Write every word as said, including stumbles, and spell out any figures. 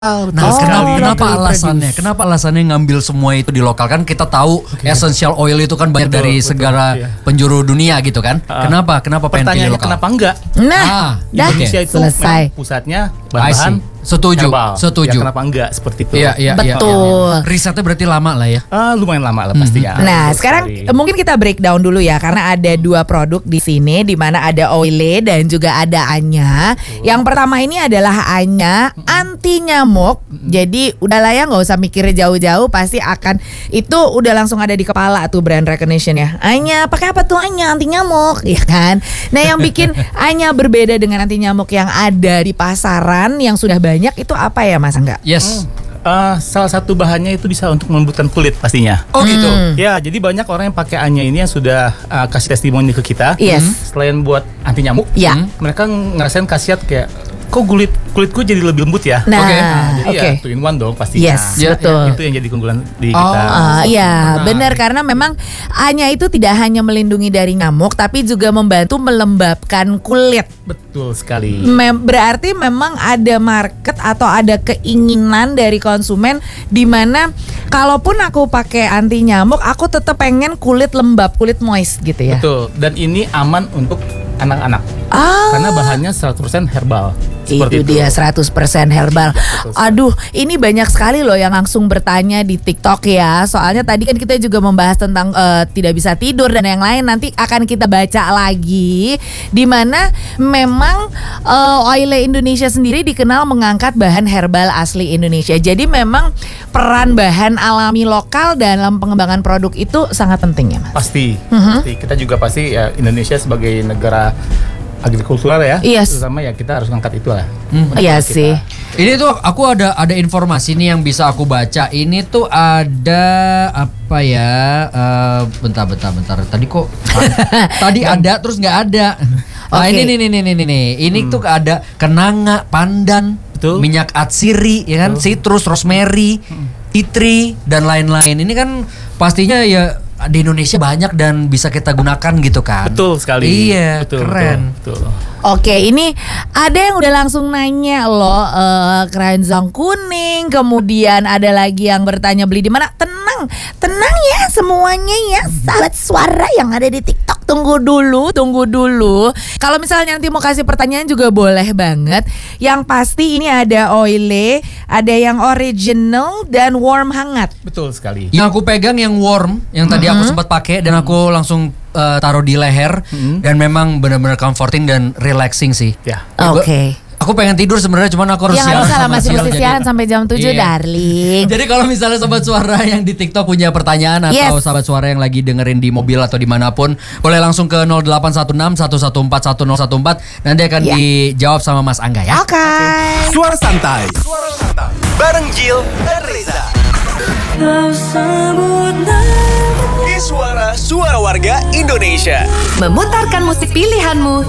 Oh, Nah, betul kenapa, sekali. kenapa Local alasannya? produce. Kenapa alasannya ngambil semua itu di lokal? Kan kita tahu essential oil itu kan banyak Betul, dari betul, segala iya. penjuru dunia gitu kan? Ah. Kenapa? Kenapa pengen pilih Pertanyaannya lokal? kenapa enggak? Nah, Ah, dah Indonesia itu selesai. memang pusatnya I bahan-bahan see. Setuju, herbal. setuju. Ya, kenapa enggak seperti itu? Iya, iya, iya. Betul. iya. Risetnya berarti lama lah ya. Ah, lumayan lama lah pastinya. Nah, Betul sekarang sekali. mungkin kita breakdown dulu ya, karena ada dua produk di sini, di mana ada Oile dan juga ada Anya. Yang pertama ini adalah Anya anti nyamuk. Jadi udahlah ya, nggak usah mikir jauh-jauh, pasti akan itu udah langsung ada di kepala tuh brand recognition ya. Anya pakai apa tuh Anya anti nyamuk, ya kan? Nah, yang bikin Anya berbeda dengan anti nyamuk yang ada di pasaran yang sudah banyak itu apa ya, Mas Angga? Yes. Ah, salah satu bahannya itu bisa untuk melembutkan kulit pastinya. Oh gitu. Hmm. Ya, jadi banyak orang yang pakai Anya ini yang sudah ah, kasih testimoni ke kita. Yes. Selain buat anti nyamuk, Ya. hmm, mereka ngerasain khasiat kayak kok kulit kulitku jadi lebih lembut ya. Nah, Oke. Nah, jadi oke. ya two in one dong pastinya. Yes, Ya, betul. Itu yang jadi keunggulan di Oh. kita. Ah, iya, Benar. benar, karena memang Anya itu tidak hanya melindungi dari nyamuk, tapi juga membantu melembabkan kulit. Betul sekali. Mem- berarti memang ada market atau ada keinginan dari konsumen di mana kalaupun aku pakai anti nyamuk, aku tetap pengen kulit lembab, kulit moist gitu ya. Betul. Dan ini aman untuk anak-anak. Ah, Karena bahannya seratus persen herbal. itu dia seratus persen herbal. betul sekali. Aduh, ini banyak sekali loh yang langsung bertanya di TikTok ya. Soalnya tadi kan kita juga membahas tentang eh, tidak bisa tidur dan yang lain. Nanti akan kita baca lagi. Di mana memang eh, Oile Indonesia sendiri dikenal mengangkat bahan herbal asli Indonesia. Jadi memang peran bahan alami lokal dalam pengembangan produk itu sangat penting ya, Mas. Pasti, Mhm. pasti. Kita juga pasti ya Indonesia sebagai negara agrikultural ya. Yes. Terutama ya kita harus ngangkat itu lah. Hmm. Untuk Iya kita. sih. Ini tuh aku ada ada informasi nih yang bisa aku baca. Ini tuh ada apa ya? Eh, bentar, bentar, bentar. Tadi kok tadi ada terus nggak ada. Nah, Oke. ini nih nih nih nih nih. Ini tuh ada kenanga, pandan, Betul. minyak atsiri, ya kan, citrus, rosemary, tea tree dan lain-lain. Ini kan pastinya ya di Indonesia banyak dan bisa kita gunakan gitu kan. Betul sekali. Iya, betul, keren. Betul. betul. Oke, ini ada yang udah langsung nanya loh, eh, keranjang kuning, kemudian ada lagi yang bertanya beli di mana. Tenang, tenang ya semuanya ya, sahabat suara yang ada di TikTok. Tunggu dulu, tunggu dulu. Kalau misalnya nanti mau kasih pertanyaan juga boleh banget. Yang pasti ini ada Oile, ada yang original dan warm hangat. Betul sekali. Yang aku pegang yang warm, yang tadi aku sempat pakai dan aku langsung uh, taruh di leher Mhm. dan memang benar-benar comforting dan relaxing sih. Ya. Oke. Aku pengen tidur sebenarnya, cuman aku harus Ya nggak siaran usah lah, sama masih Sil, mesti jadi- siaran sampai jam tujuh, Iya. darling. Jadi kalau misalnya sobat suara yang di TikTok punya pertanyaan atau Yes. sobat suara yang lagi dengerin di mobil atau dimanapun, boleh langsung ke nol delapan satu enam satu satu empat satu nol satu empat. Nanti akan Ya. dijawab sama Mas Angga ya. Oke. Suara santai. Suara santai. Bareng Jill dan Reza. Di suara suara warga Indonesia. Memutarkan musik pilihanmu